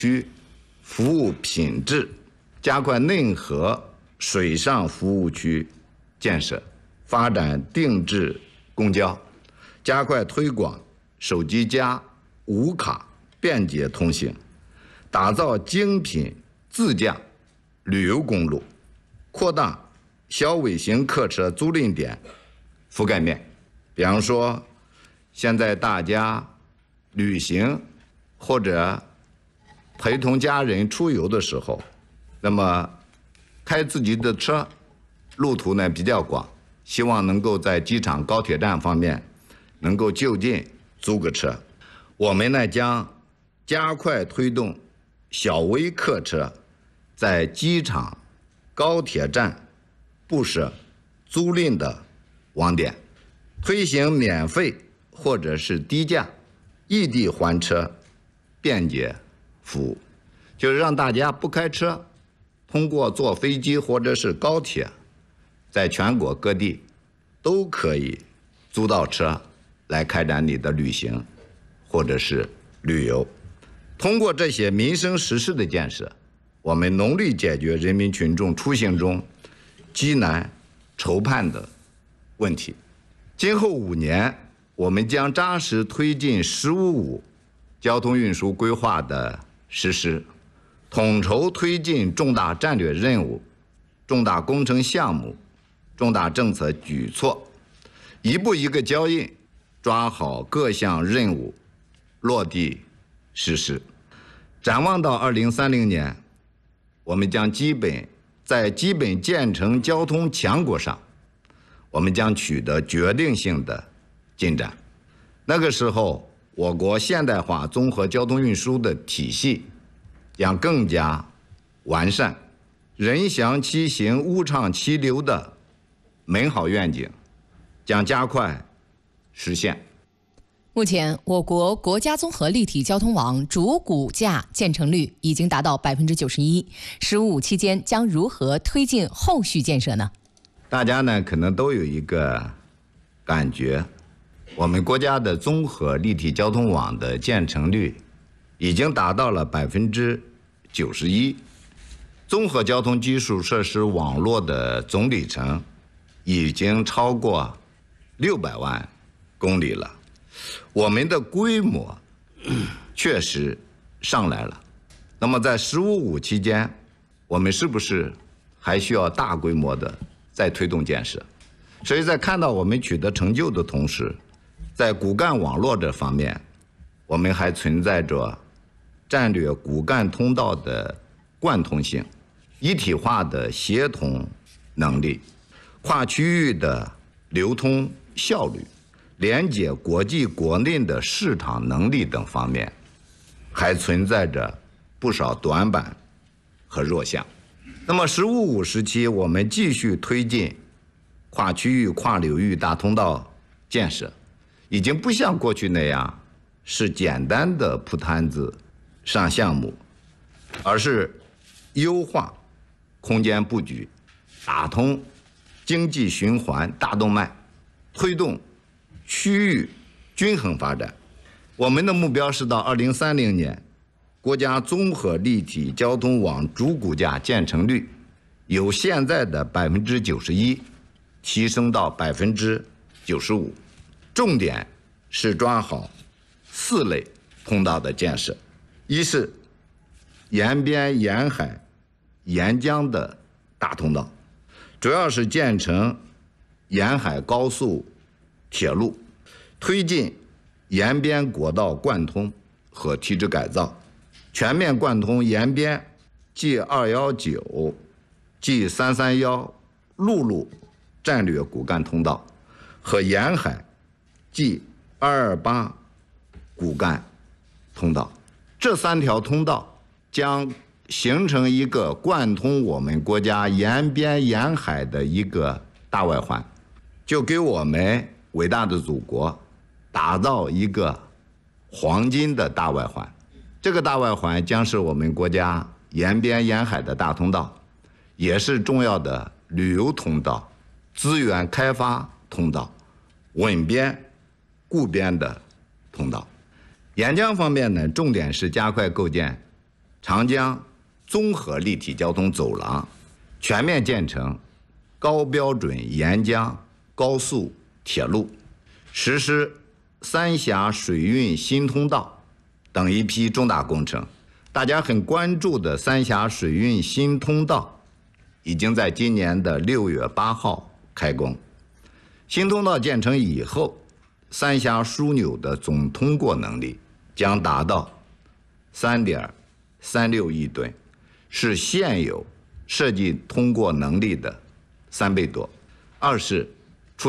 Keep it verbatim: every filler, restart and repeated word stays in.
区服务品质，加快内河水上服务区建设，发展定制公交，加快推广手机加无卡便捷通行，打造精品自驾旅游公路，扩大小尾型客车租赁点覆盖面。比方说，现在大家旅行或者陪同家人出游的时候，那么开自己的车，路途呢比较广，希望能够在机场、高铁站方面能够就近租个车。我们呢将加快推动小微客车在机场、高铁站布设租赁的网点，推行免费或者是低价异地还车便捷服务，就是让大家不开车，通过坐飞机或者是高铁，在全国各地都可以租到车来开展你的旅行或者是旅游。通过这些民生实事的建设，我们努力解决人民群众出行中积难愁盼的问题。今后五年，我们将扎实推进“十五五”交通运输规划的实施，统筹推进重大战略任务、重大工程项目、重大政策举措，一步一个脚印，抓好各项任务，落地实施。展望到二零三零年，我们将基本在基本建成交通强国上，我们将取得决定性的进展。那个时候，我国现代化综合交通运输的体系将更加完善，人祥其行、物畅其流的美好愿景将加快实现。 目前，我国国家综合立体交通网主骨架建成率已经达到百分之九十一。十五五期间将如何推进后续建设呢？ 大家呢可能都有一个感觉，我们国家的综合立体交通网的建成率已经达到了百分之九十一，综合交通基础设施网络的总里程已经超过六百万公里了。我们的规模确实上来了，那么在“十五五”期间，我们是不是还需要大规模的再推动建设？所以在看到我们取得成就的同时，在骨干网络这方面，我们还存在着战略骨干通道的贯通性、一体化的协同能力、跨区域的流通效率、连接国际国内的市场能力等方面，还存在着不少短板和弱项。那么“十五五”时期，我们继续推进跨区域、跨流域大通道建设，已经不像过去那样是简单的铺摊子上项目，而是优化空间布局，打通经济循环大动脉，推动区域均衡发展。我们的目标是到二零三零年，国家综合立体交通网主骨架建成率由现在的百分之九十一提升到百分之九十五。重点是抓好四类通道的建设：一是沿边、沿海、沿江的大通道，主要是建成沿海高速铁路，推进沿边国道贯通和提质改造，全面贯通沿边 G 二一九、G 三三一陆路战略骨干通道和沿海 G 二二八骨干通道。这三条通道将形成一个贯通我们国家沿边沿海的一个大外环，就给我们伟大的祖国打造一个黄金的大外环。这个大外环将是我们国家沿边沿海的大通道，也是重要的旅游通道、资源开发通道、稳边固边的通道。沿江方面呢，重点是加快构建长江综合立体交通走廊全面建成高标准沿江高速铁路，实施三峡水运新通道等一批重大工程。大家很关注的三峡水运新通道已经在今年的六月八号开工。新通道建成以后，三峡枢纽的总通过能力将达到三点三六亿吨，是现有设计通过能力的三倍多。二是